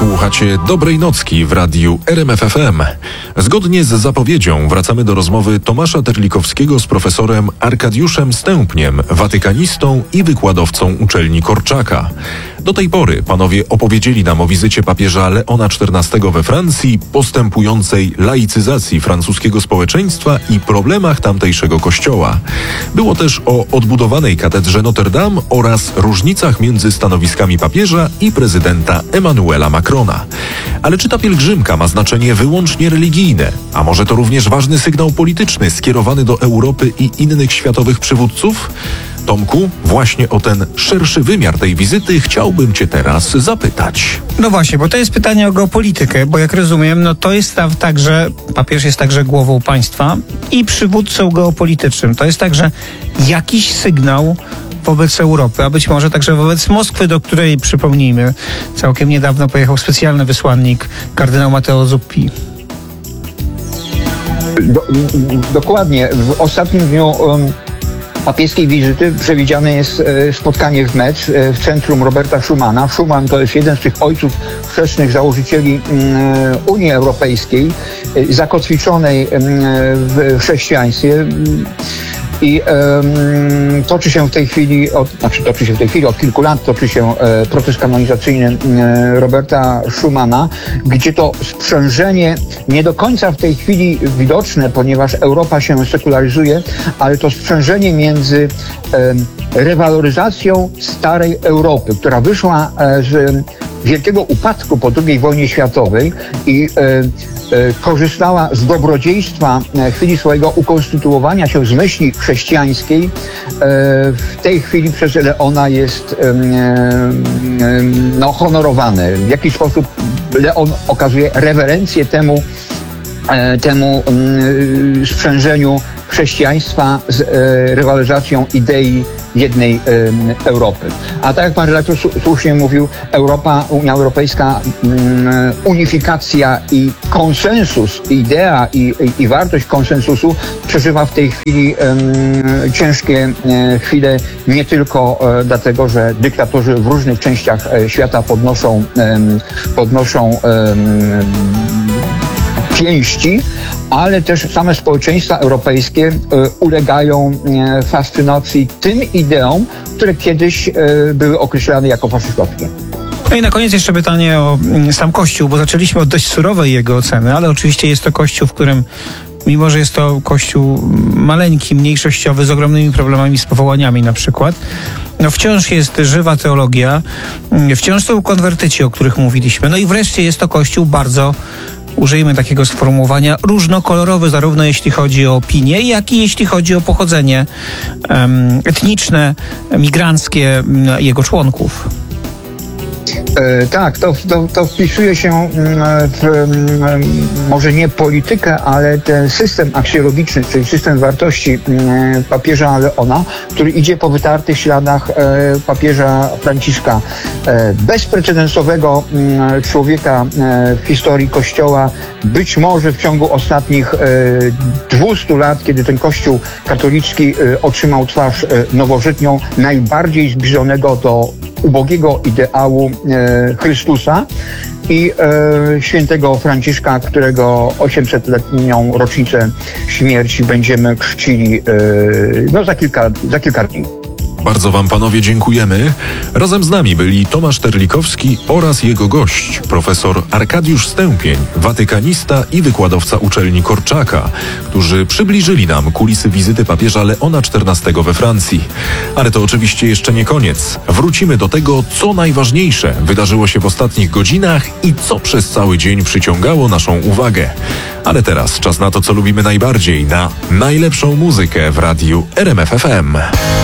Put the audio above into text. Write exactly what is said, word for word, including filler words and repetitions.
Słuchacie Dobrej Nocki w radiu R M F F M. Zgodnie z zapowiedzią wracamy do rozmowy Tomasza Terlikowskiego z profesorem Arkadiuszem Stępniem, watykanistą i wykładowcą uczelni Korczaka. Do tej pory panowie opowiedzieli nam o wizycie papieża Leona czternastego we Francji, postępującej laicyzacji francuskiego społeczeństwa i problemach tamtejszego kościoła. Było też o odbudowanej katedrze Notre Dame oraz różnicach między stanowiskami papieża i prezydenta Emmanuela Macrona. Ale czy ta pielgrzymka ma znaczenie wyłącznie religijne? A może to również ważny sygnał polityczny skierowany do Europy i innych światowych przywódców? Tomku, właśnie o ten szerszy wymiar tej wizyty chciałbym cię teraz zapytać. No właśnie, bo to jest pytanie o geopolitykę, bo jak rozumiem, no to jest tak, że papież jest także głową państwa i przywódcą geopolitycznym. To jest także jakiś sygnał wobec Europy, a być może także wobec Moskwy, do której, przypomnijmy, całkiem niedawno pojechał specjalny wysłannik kardynał Matteo Zuppi. Do, dokładnie. W ostatnim dniu um, papieskiej wizyty przewidziane jest e, spotkanie w Metz, e, w centrum Roberta Schumana. Schuman to jest jeden z tych ojców chrzestnych założycieli e, Unii Europejskiej, e, zakotwiczonej e, w chrześcijaństwie. I um, toczy się w tej chwili, od, znaczy toczy się w tej chwili, od kilku lat toczy się e, proces kanonizacyjny e, Roberta Schumana, gdzie to sprzężenie nie do końca w tej chwili widoczne, ponieważ Europa się sekularyzuje, ale to sprzężenie między e, rewaloryzacją starej Europy, która wyszła e, z wielkiego upadku po drugiej wojnie światowej i e, e, korzystała z dobrodziejstwa e, chwili swojego ukonstytuowania się z myśli chrześcijańskiej, e, w tej chwili przez Leona jest e, e, no, honorowane. W jakiś sposób Leon okazuje rewerencję temu, e, temu e, sprzężeniu chrześcijaństwa z e, rywalizacją idei jednej e, Europy. A tak jak pan redaktor słusznie mówił, Europa, Unia Europejska, mm, unifikacja i konsensus, idea i, i, i wartość konsensusu przeżywa w tej chwili e, ciężkie e, chwile, nie tylko e, dlatego, że dyktatorzy w różnych częściach e, świata podnoszą, e, podnoszą e, pięści, ale też same społeczeństwa europejskie e, ulegają e, fascynacji tym ideom, które kiedyś e, były określane jako faszystowskie. No i na koniec jeszcze pytanie o sam Kościół, bo zaczęliśmy od dość surowej jego oceny, ale oczywiście jest to Kościół, w którym, mimo że jest to Kościół maleńki, mniejszościowy, z ogromnymi problemami z powołaniami na przykład, no wciąż jest żywa teologia, wciąż są konwertyci, o których mówiliśmy, no i wreszcie jest to Kościół bardzo, użyjmy takiego sformułowania, różnokolorowy, zarówno jeśli chodzi o opinię, jak i jeśli chodzi o pochodzenie um, etniczne, migranckie jego członków. E, tak, to, to, to wpisuje się w, może nie politykę, ale ten system aksjologiczny, czyli system wartości papieża Leona, który idzie po wytartych śladach e, papieża Franciszka. E, bezprecedensowego człowieka e, w historii Kościoła, być może w ciągu ostatnich e, dwustu lat, kiedy ten Kościół katolicki e, otrzymał twarz e, nowożytnią, najbardziej zbliżonego do ubogiego ideału e, Chrystusa i e, świętego Franciszka, którego osiemsetletnią rocznicę śmierci będziemy czcili e, no za kilka, za kilka dni. Bardzo wam panowie dziękujemy. Razem z nami byli Tomasz Terlikowski oraz jego gość, profesor Arkadiusz Stępień, watykanista i wykładowca uczelni Korczaka, którzy przybliżyli nam kulisy wizyty papieża Leona czternastego we Francji. Ale to oczywiście jeszcze nie koniec. Wrócimy do tego, co najważniejsze wydarzyło się w ostatnich godzinach i co przez cały dzień przyciągało naszą uwagę. Ale teraz czas na to, co lubimy najbardziej, na najlepszą muzykę w radiu R M F F M.